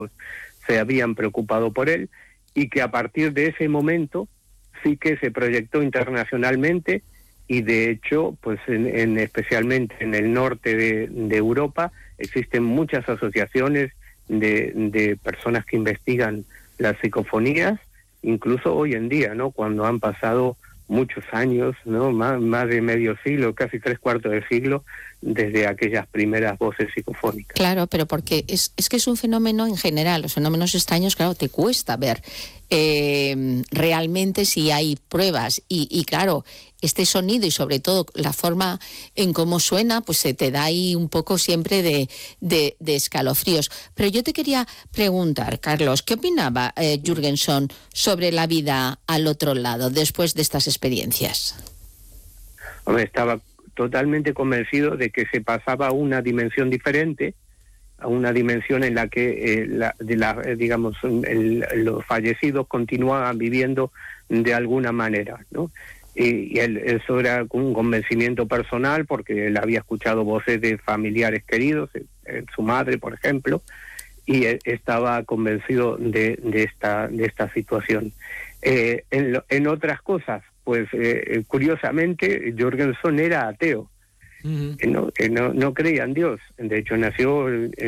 se habían preocupado por él, y que a partir de ese momento sí que se proyectó internacionalmente, y de hecho, pues especialmente en el norte de Europa, existen muchas asociaciones de personas que investigan las psicofonías, incluso hoy en día, ¿no? Cuando han pasado muchos años, ¿no? Más de medio siglo, casi 3/4 de siglo, desde aquellas primeras voces psicofónicas. Claro, pero porque es que es un fenómeno en general, los fenómenos extraños, claro, te cuesta ver realmente si hay pruebas y claro, este sonido y sobre todo la forma en cómo suena, pues se te da ahí un poco siempre de escalofríos. Pero yo te quería preguntar, Carlos, ¿qué opinaba Jürgenson sobre la vida al otro lado después de estas experiencias? Hombre, estaba totalmente convencido de que se pasaba a una dimensión diferente, a una dimensión en la que los fallecidos continuaban viviendo de alguna manera, ¿no? Y eso era un convencimiento personal, porque él había escuchado voces de familiares queridos, su madre, por ejemplo, y estaba convencido de esta situación. En otras cosas, pues curiosamente, Jürgenson era ateo. No creía en Dios. De hecho, nació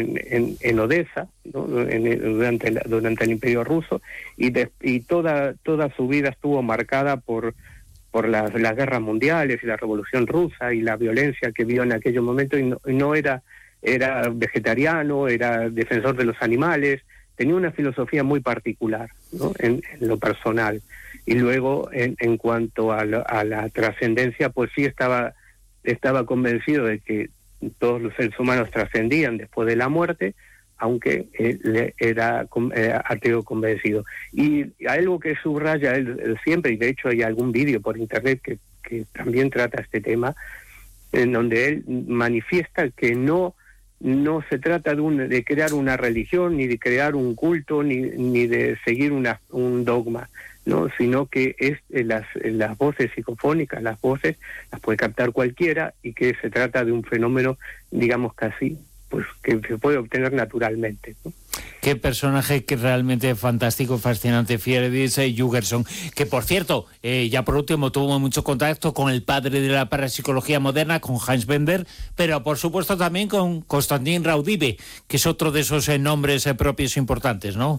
en Odessa, ¿no? durante el Imperio Ruso, y toda su vida estuvo marcada por las guerras mundiales y la Revolución Rusa y la violencia que vio en aquellos momentos, y no era vegetariano, era defensor de los animales, tenía una filosofía muy particular, ¿no? en lo personal. Y luego, en cuanto a la trascendencia, pues sí estaba convencido de que todos los seres humanos trascendían después de la muerte, aunque él era ateo convencido. Y algo que subraya él siempre, y de hecho hay algún vídeo por internet que también trata este tema, en donde él manifiesta que no se trata de crear una religión, ni de crear un culto, ni de seguir un dogma, ¿no? Sino que las voces psicofónicas, las voces las puede captar cualquiera, y que se trata de un fenómeno, digamos, casi pues que se puede obtener naturalmente, ¿no? Qué personaje que realmente fantástico, fascinante, Friedrich Jürgenson, que por cierto, ya por último tuvo mucho contacto con el padre de la parapsicología moderna, con Hans Bender, pero por supuesto también con Konstantin Raudive, que es otro de esos nombres propios importantes, ¿no?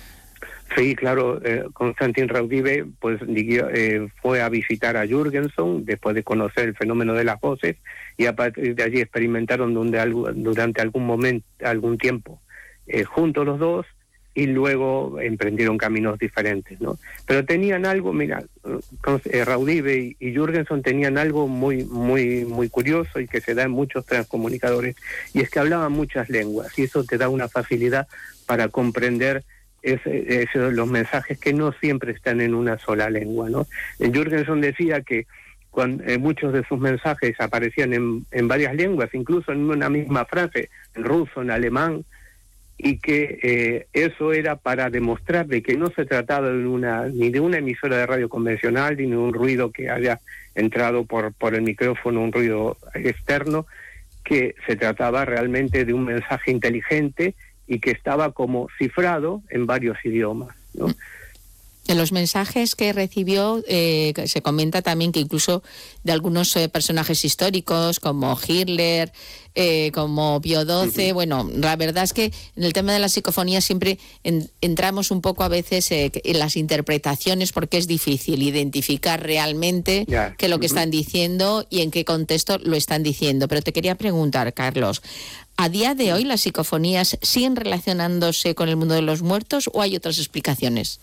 Sí, claro, Konstantin Raudive pues fue a visitar a Jürgenson después de conocer el fenómeno de las voces, y a partir de allí experimentaron durante algún tiempo juntos los dos, y luego emprendieron caminos diferentes, ¿no? Pero tenían algo, mira, Raudive y Jürgenson tenían algo muy, muy, muy curioso, y que se da en muchos transcomunicadores, y es que hablaban muchas lenguas, y eso te da una facilidad para comprender los mensajes que no siempre están en una sola lengua, ¿no? Jürgenson decía que muchos de sus mensajes aparecían en varias lenguas, incluso en una misma frase, en ruso, en alemán, y que eso era para demostrar de que no se trataba ni de una emisora de radio convencional, ni de un ruido que haya entrado por el micrófono, un ruido externo, que se trataba realmente de un mensaje inteligente y que estaba como cifrado en varios idiomas, ¿no? En los mensajes que recibió se comenta también que incluso de algunos personajes históricos como Hitler, como Pío XII, bueno, la verdad es que en el tema de la psicofonía siempre entramos un poco a veces en las interpretaciones, porque es difícil identificar realmente qué es lo que están diciendo y en qué contexto lo están diciendo. Pero te quería preguntar, Carlos, ¿a día de hoy las psicofonías siguen relacionándose con el mundo de los muertos o hay otras explicaciones?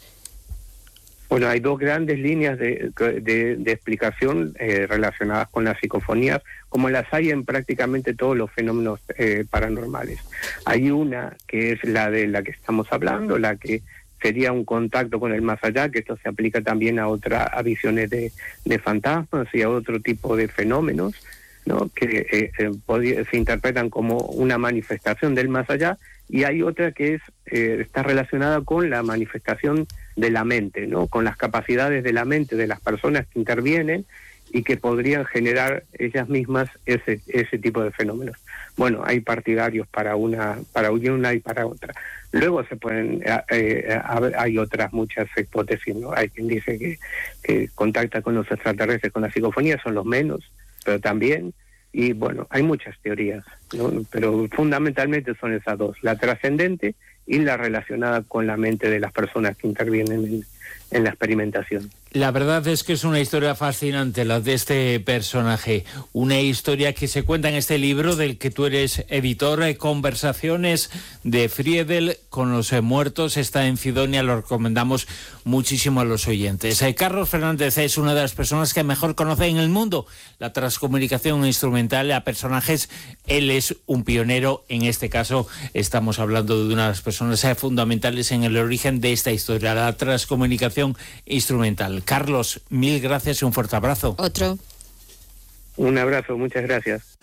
Bueno, hay dos grandes líneas de explicación relacionadas con las psicofonías, como las hay en prácticamente todos los fenómenos paranormales. Hay una que es la de la que estamos hablando, la que sería un contacto con el más allá, que esto se aplica también a visiones de fantasmas y a otro tipo de fenómenos, ¿no? Que se interpretan como una manifestación del más allá, y hay otra que está relacionada con la manifestación de la mente, ¿no? Con las capacidades de la mente de las personas que intervienen, y que podrían generar ellas mismas ese tipo de fenómenos. Bueno, hay partidarios para una y para otra. Luego se pueden hay otras muchas hipótesis, ¿no? Hay quien dice que contacta con los extraterrestres con la psicofonía, son los menos, pero también, y bueno, hay muchas teorías, ¿no? Pero fundamentalmente son esas dos, la trascendente y la relacionada con la mente de las personas que intervienen en la experimentación. La verdad es que es una historia fascinante la de este personaje, una historia que se cuenta en este libro del que tú eres editor, Conversaciones de Friedel con los muertos, está en Cidonia, lo recomendamos muchísimo a los oyentes. Carlos Fernández es una de las personas que mejor conoce en el mundo la transcomunicación instrumental a personajes, él es un pionero, en este caso estamos hablando de una de las personas fundamentales en el origen de esta historia, la transcomunicación instrumental. Carlos, mil gracias y un fuerte abrazo. Otro. Un abrazo, muchas gracias.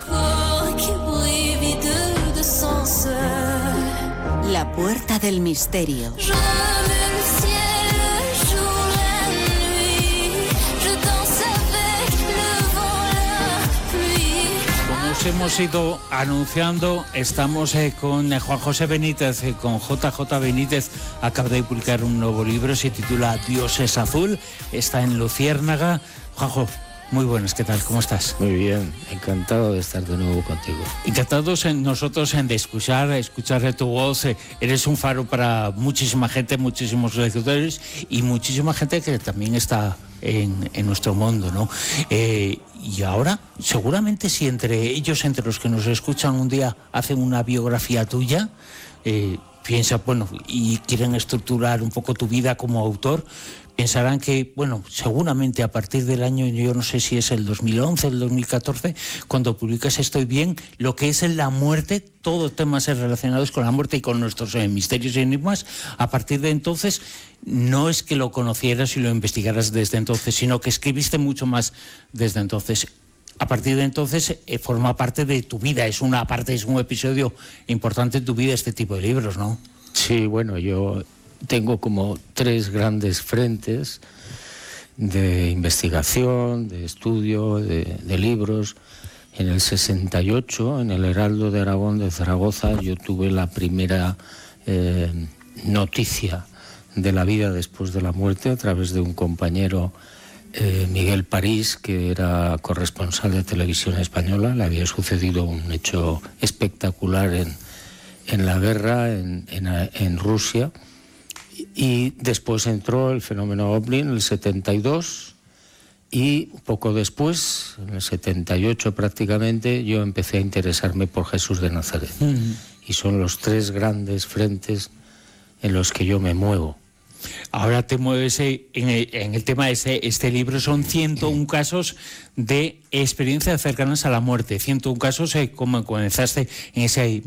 La puerta del misterio. Como os hemos ido anunciando, estamos con Juan José Benítez, con JJ Benítez. Acaba de publicar un nuevo libro, se titula Dios es azul, está en Luciérnaga. Juanjo, muy buenas, ¿qué tal? ¿Cómo estás? Muy bien, encantado de estar de nuevo contigo. Encantados nosotros de escuchar tu voz. Eres un faro para muchísima gente, muchísimos lectores y muchísima gente que también está en nuestro mundo, ¿no? Y ahora, seguramente si entre ellos, entre los que nos escuchan un día, hacen una biografía tuya, piensa, bueno, y quieren estructurar un poco tu vida como autor, pensarán que, bueno, seguramente a partir del año, yo no sé si es el 2011, el 2014, cuando publicas Estoy bien, lo que es la muerte, todos temas relacionados con la muerte y con nuestros misterios y enigmas, a partir de entonces, no es que lo conocieras y lo investigaras desde entonces, sino que escribiste mucho más desde entonces. A partir de entonces forma parte de tu vida, es un episodio importante en tu vida este tipo de libros, ¿no? Sí, bueno, yo tengo como 3 grandes frentes de investigación, de estudio, de libros. En el 68, en el Heraldo de Aragón de Zaragoza, yo tuve la primera noticia de la vida después de la muerte a través de un compañero, Miguel París, que era corresponsal de Televisión Española. Le había sucedido un hecho espectacular en la guerra en Rusia. Y después entró el fenómeno OVNI en el 72 y poco después, en el 78 prácticamente, yo empecé a interesarme por Jesús de Nazaret. Y son los 3 grandes frentes en los que yo me muevo. Ahora te mueves en el tema de este libro, son 101 casos de experiencias cercanas a la muerte, 101 casos como comenzaste en ese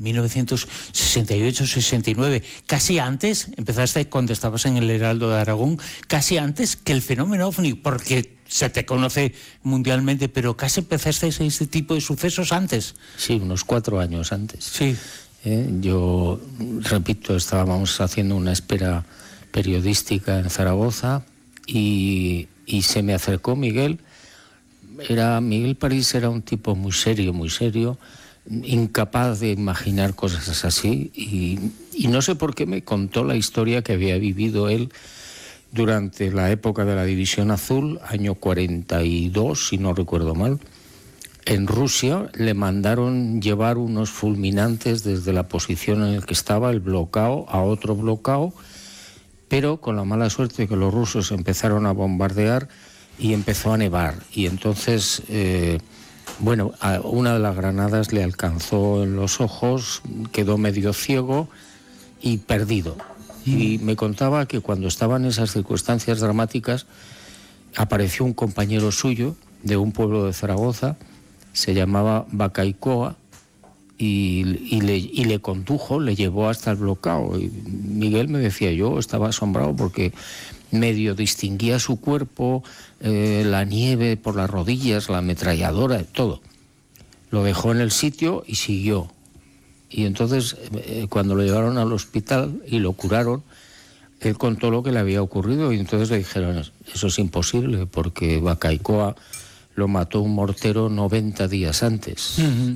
1968-69, casi antes, empezaste cuando estabas en el Heraldo de Aragón, casi antes que el fenómeno OVNI, porque se te conoce mundialmente, pero casi empezaste este tipo de sucesos antes. Sí, unos 4 años antes. Sí. Yo, repito, estábamos haciendo una espera periodística en Zaragoza y se me acercó Miguel. Miguel París era un tipo muy serio, incapaz de imaginar cosas así y no sé por qué me contó la historia que había vivido él durante la época de la División Azul, año 42, si no recuerdo mal. En Rusia le mandaron llevar unos fulminantes desde la posición en la que estaba, el Blocao, a otro Blocao, pero con la mala suerte que los rusos empezaron a bombardear y empezó a nevar. Y entonces, a una de las granadas le alcanzó en los ojos, quedó medio ciego y perdido. Y me contaba que cuando estaban esas circunstancias dramáticas, apareció un compañero suyo de un pueblo de Zaragoza, se llamaba Bacaicoa, y le condujo, le llevó hasta el Blocao. Y Miguel me decía, yo estaba asombrado porque medio distinguía su cuerpo, la nieve por las rodillas, la ametralladora, todo. Lo dejó en el sitio y siguió. Y entonces, cuando lo llevaron al hospital y lo curaron, él contó lo que le había ocurrido y entonces le dijeron, eso es imposible porque Bacaicoa lo mató un mortero 90 días antes.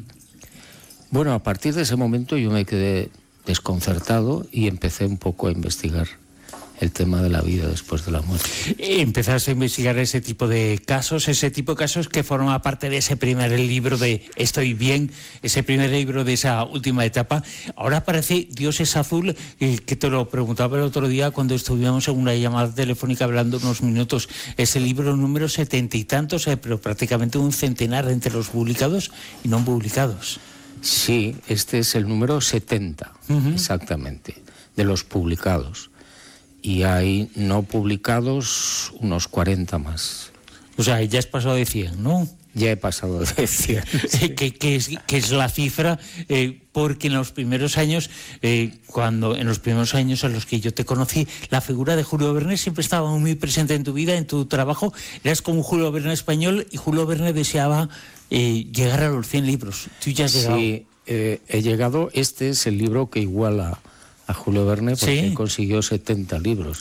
Bueno, a partir de ese momento yo me quedé desconcertado y empecé un poco a investigar el tema de la vida después de la muerte. Empezaste a investigar ese tipo de casos que forman parte de ese primer libro de Estoy bien, ese primer libro de esa última etapa. Ahora aparece Dios es azul, que te lo preguntaba el otro día cuando estuvimos en una llamada telefónica hablando unos minutos. Es el libro número 70 y tantos, pero prácticamente un centenar entre los publicados y no publicados. Sí, este es el número 70, exactamente, de los publicados. Y hay no publicados unos 40 más. O sea, ya has pasado de 100, ¿no? Ya he pasado de 100. Sí. que es la cifra, porque en los primeros años, en los primeros años en los que yo te conocí, la figura de Julio Verne siempre estaba muy presente en tu vida, en tu trabajo. Eras como un Julio Verne español y Julio Verne deseaba llegar a los 100 libros. ¿Tú ya has llegado? Sí, he llegado. Este es el libro que iguala a Julio Verne porque consiguió 70 libros.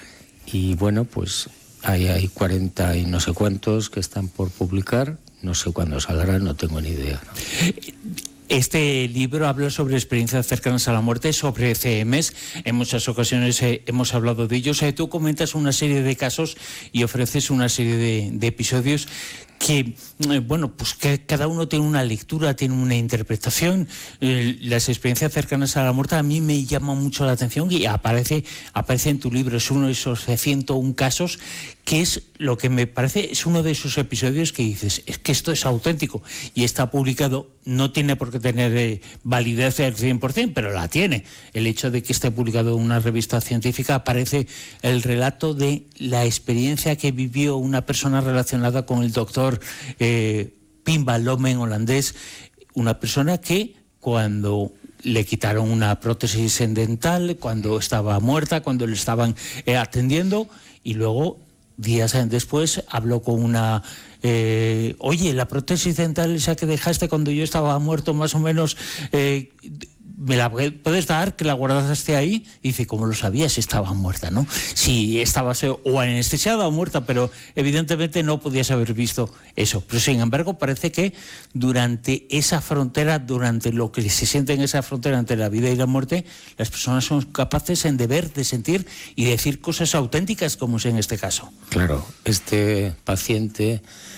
Y bueno, pues hay 40 y no sé cuántos que están por publicar. No sé cuándo saldrán, no tengo ni idea, ¿no? Este libro habla sobre experiencias cercanas a la muerte, sobre CMs. En muchas ocasiones hemos hablado de ellos. Tú comentas una serie de casos y ofreces una serie de episodios que, bueno, pues que cada uno tiene una lectura, tiene una interpretación. Las experiencias cercanas a la muerte a mí me llama mucho la atención y aparece en tu libro. Es uno de esos 101 casos, que es lo que me parece, es uno de esos episodios que dices, es que esto es auténtico y está publicado. No tiene por qué tener validez al 100%, pero la tiene. El hecho de que esté publicado en una revista científica, aparece el relato de la experiencia que vivió una persona relacionada con el doctor Pim van Lommel, holandés, una persona que cuando le quitaron una prótesis dental, cuando estaba muerta, cuando le estaban atendiendo, y luego días después habló con una... oye, la prótesis dental esa que dejaste cuando yo estaba muerto, más o menos, ¿me la puedes dar, que la guardaste ahí? Y dice, ¿cómo lo sabías? Estaba muerta, ¿no? Si estabas o anestesiada o muerta, pero evidentemente no podías haber visto eso. Pero sin embargo parece que durante esa frontera, durante lo que se siente en esa frontera entre la vida y la muerte, las personas son capaces de ver, de sentir y decir cosas auténticas, como es en este caso. Claro, este paciente...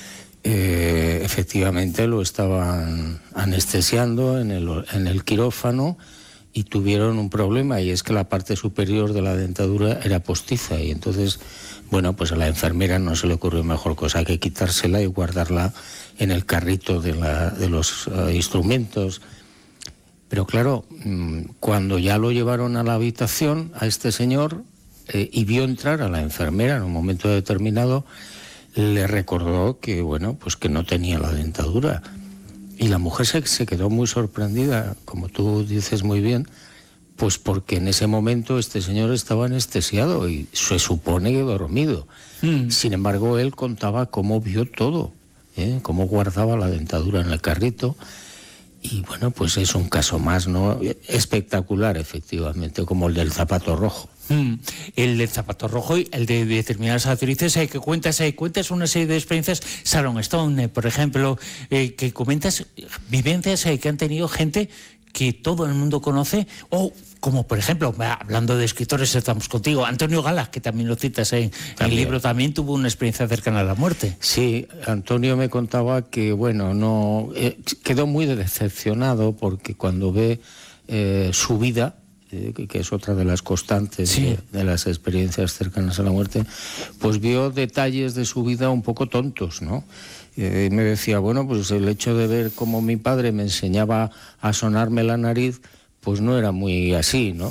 efectivamente lo estaban anestesiando en el quirófano y tuvieron un problema, y es que la parte superior de la dentadura era postiza, y entonces, bueno, pues a la enfermera no se le ocurrió mejor cosa que quitársela y guardarla en el carrito de los instrumentos. Pero claro, cuando ya lo llevaron a la habitación a este señor y vio entrar a la enfermera en un momento determinado, le recordó que, bueno, pues que no tenía la dentadura. Y la mujer se quedó muy sorprendida, como tú dices muy bien, pues porque en ese momento este señor estaba anestesiado y se supone que dormido. Sin embargo, él contaba cómo vio todo, cómo guardaba la dentadura en el carrito. Y bueno, pues es un caso más, ¿no? Espectacular, efectivamente, como el del zapato rojo. El del zapato rojo y el de determinadas actrices que cuentas una serie de experiencias. Sharon Stone, por ejemplo, que comentas vivencias que han tenido gente que todo el mundo conoce, o como por ejemplo, hablando de escritores, estamos contigo, Antonio Gala, que también lo citas en el libro, también tuvo una experiencia cercana a la muerte. Sí, Antonio me contaba que, bueno, no quedó muy decepcionado porque cuando ve su vida, que es otra de las constantes de las experiencias cercanas a la muerte, pues vio detalles de su vida un poco tontos, ¿no? Me decía, bueno, pues el hecho de ver cómo mi padre me enseñaba a sonarme la nariz, pues no era muy así, ¿no?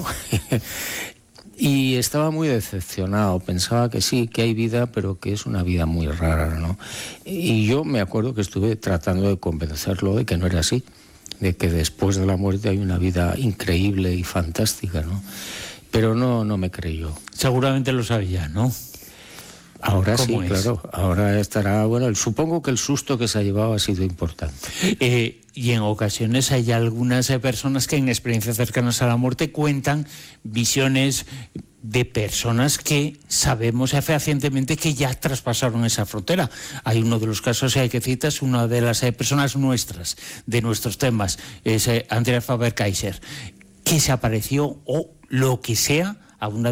Y estaba muy decepcionado, pensaba que sí, que hay vida, pero que es una vida muy rara, ¿no? Y yo me acuerdo que estuve tratando de convencerlo de que no era así, de que después de la muerte hay una vida increíble y fantástica, ¿no? Pero no me creyó. Seguramente lo sabía, ¿no? Ahora sí, claro. Ahora estará, bueno, supongo que el susto que se ha llevado ha sido importante. Y en ocasiones hay algunas personas que en experiencias cercanas a la muerte cuentan visiones de personas que sabemos fehacientemente que ya traspasaron esa frontera. Hay uno de los casos que citas, una de las personas nuestras, de nuestros temas, es Andrea Faber-Kaiser, que se apareció o lo que sea a una